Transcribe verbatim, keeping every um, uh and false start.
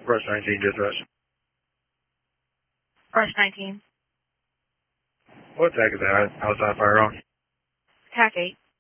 Brush nineteen, dispatch. Brush nineteen. What tag is that? Outside firearm. Tac eight.